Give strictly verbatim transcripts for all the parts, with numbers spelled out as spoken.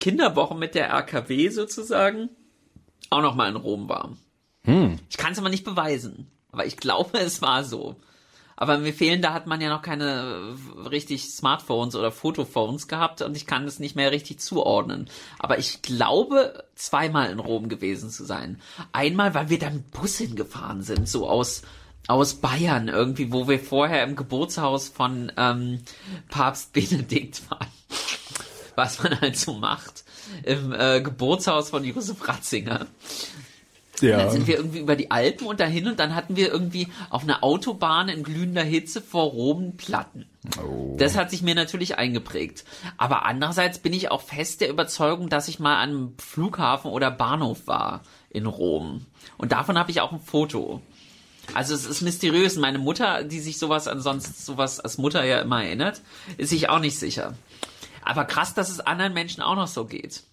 Kinderwochen mit der R K W sozusagen auch noch mal in Rom war. Hm. Ich kann es aber nicht beweisen, aber ich glaube, es war so. Aber mir fehlen, da hat man ja noch keine richtig Smartphones oder Fotophones gehabt und ich kann es nicht mehr richtig zuordnen. Aber ich glaube, zweimal in Rom gewesen zu sein. Einmal, weil wir da mit Bus hingefahren sind, so aus aus Bayern irgendwie, wo wir vorher im Geburtshaus von ähm, Papst Benedikt waren. Was man halt so macht. Im äh, Geburtshaus von Josef Ratzinger. Ja. Und dann sind wir irgendwie über die Alpen und dahin und dann hatten wir irgendwie auf einer Autobahn in glühender Hitze vor Rom Platten. Oh. Das hat sich mir natürlich eingeprägt. Aber andererseits bin ich auch fest der Überzeugung, dass ich mal an einem Flughafen oder Bahnhof war in Rom. Und davon habe ich auch ein Foto. Also es ist mysteriös. Meine Mutter, die sich sowas ansonsten sowas als Mutter ja immer erinnert, ist sich auch nicht sicher. Aber krass, dass es anderen Menschen auch noch so geht.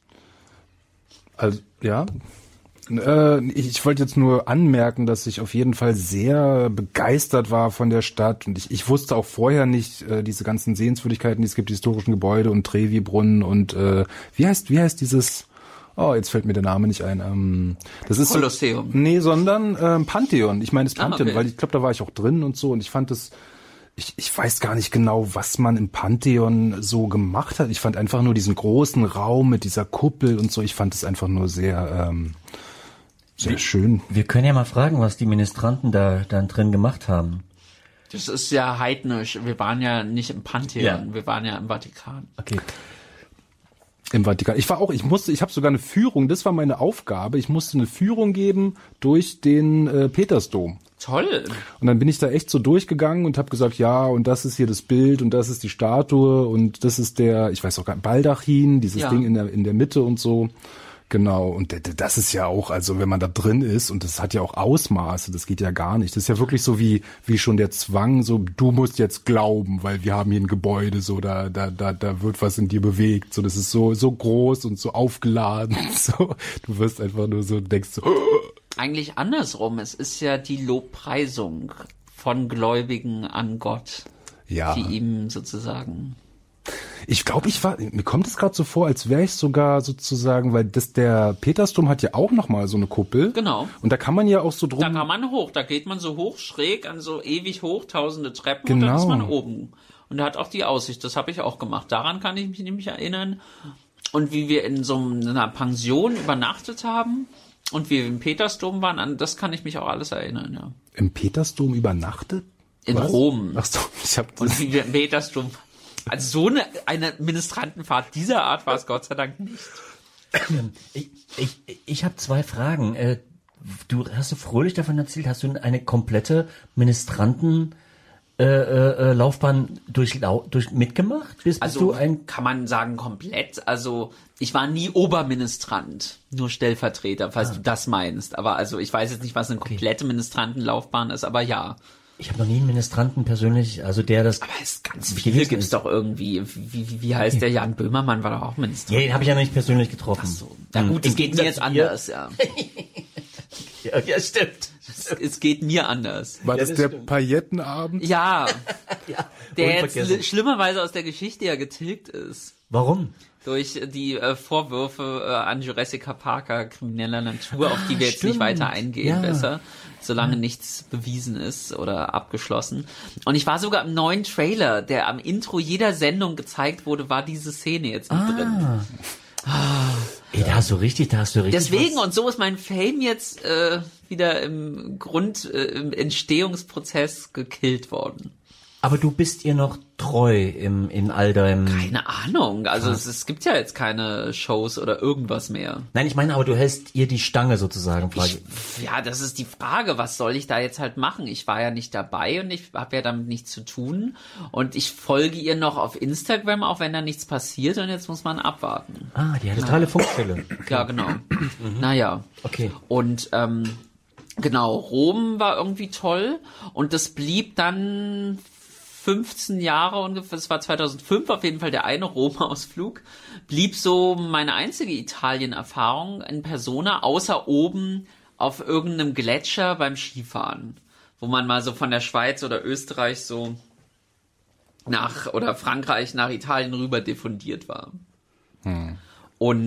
Also, ja. Äh, ich, ich wollte jetzt nur anmerken, dass ich auf jeden Fall sehr begeistert war von der Stadt. Und ich, ich wusste auch vorher nicht, äh, diese ganzen Sehenswürdigkeiten, die es gibt, die historischen Gebäude und Trevi-Brunnen und äh, wie heißt, wie heißt dieses... Oh, jetzt fällt mir der Name nicht ein. Ähm, das ist Kolosseum. So, nee, sondern ähm, Pantheon. Ich meine das Pantheon, ah, okay. Weil ich glaube, da war ich auch drin und so. Und ich fand das... Ich, ich weiß gar nicht genau, was man im Pantheon so gemacht hat. Ich fand einfach nur diesen großen Raum mit dieser Kuppel und so. Ich fand es einfach nur sehr, ähm, sehr wir, schön. Wir können ja mal fragen, was die Ministranten da dann drin gemacht haben. Das ist ja heidnisch. Wir waren ja nicht im Pantheon, ja. Wir waren ja im Vatikan. Okay. Im Vatikan. Ich war auch, ich musste, ich habe sogar eine Führung, das war meine Aufgabe. Ich musste eine Führung geben durch den äh, Petersdom. Toll. Und dann bin ich da echt so durchgegangen und habe gesagt, ja, und das ist hier das Bild und das ist die Statue und das ist der, ich weiß auch gar nicht, Baldachin, dieses ja. Ding in der in der Mitte und so. Genau, und das ist ja auch, also wenn man da drin ist, und das hat ja auch Ausmaße, das geht ja gar nicht. Das ist ja wirklich so wie wie schon der Zwang, so du musst jetzt glauben, weil wir haben hier ein Gebäude, so da da da da wird was in dir bewegt, so das ist so so groß und so aufgeladen, so du wirst einfach nur so denkst so. Eigentlich andersrum, es ist ja die Lobpreisung von Gläubigen an Gott, ja. Die ihm sozusagen... Ich glaube, ich war, mir kommt es gerade so vor, als wäre ich sogar sozusagen, weil das der Petersdom hat ja auch nochmal so eine Kuppel. Genau. Und da kann man ja auch so drum... Da kann man hoch, da geht man so hoch, schräg an so ewig hoch, tausende Treppen genau. Und dann ist man oben. Und da hat auch die Aussicht, das habe ich auch gemacht. Daran kann ich mich nämlich erinnern. Und wie wir in so einer Pension übernachtet haben und wir im Petersdom waren, an das kann ich mich auch alles erinnern, ja. Im Petersdom übernachtet? In Was? Rom. Ach so, ich hab das... Und wie wir im Petersdom... Also so eine, eine Ministrantenfahrt dieser Art war es Gott sei Dank nicht. Ich, ich, ich habe zwei Fragen. Du hast du fröhlich davon erzählt, hast du eine komplette Ministranten äh, äh, Laufbahn durch, durch mitgemacht? Bist, also bist du ein kann man sagen komplett. Also ich war nie Oberministrant, nur Stellvertreter, falls ah. du das meinst. Aber also ich weiß jetzt nicht, was eine komplette okay. Ministrantenlaufbahn ist, aber ja. Ich habe noch nie einen Ministranten persönlich, also der das... Aber es ganz viele gibt es doch irgendwie. Wie, wie, wie heißt okay. der? Jan Böhmermann war doch auch Ministrant. Ja, den habe ich ja noch nicht persönlich getroffen. Ach so. Na gut, es geht mir jetzt anders, ja. ja. Ja, stimmt. Es, es geht mir anders. War ja, das, das der stimmt. Paillettenabend? Ja. ja. Der jetzt schlimmerweise aus der Geschichte ja getilgt ist. Warum? Durch die äh, Vorwürfe äh, an Jurassica Parker krimineller Natur, auf die wir jetzt Stimmt. nicht weiter eingehen, ja. besser, solange ja. nichts bewiesen ist oder abgeschlossen. Und ich war sogar im neuen Trailer, der am Intro jeder Sendung gezeigt wurde, war diese Szene jetzt mit ah. drin. Ah. Ey, da hast du richtig, da hast du richtig. Deswegen, was. Und so ist mein Fame jetzt äh, wieder im Grund, äh, im Entstehungsprozess gekillt worden. Aber du bist ihr noch treu im, in all deinem... Keine Ahnung, also es, es gibt ja jetzt keine Shows oder irgendwas mehr. Nein, ich meine, aber du hältst ihr die Stange sozusagen. Ich, ja, das ist die Frage, was soll ich da jetzt halt machen? Ich war ja nicht dabei und ich habe ja damit nichts zu tun. Und ich folge ihr noch auf Instagram, auch wenn da nichts passiert, und jetzt muss man abwarten. Ah, die hat totale Funkstelle. Ja, genau. Mhm. Naja. Okay. Und ähm, genau, Rom war irgendwie toll und das blieb dann... fünfzehn Jahre ungefähr, das war zweitausendfünf auf jeden Fall der eine Rom-Ausflug, blieb so meine einzige Italien-Erfahrung in Persona, außer oben auf irgendeinem Gletscher beim Skifahren, wo man mal so von der Schweiz oder Österreich so nach, oder Frankreich nach Italien rüber diffundiert war. Hm. Und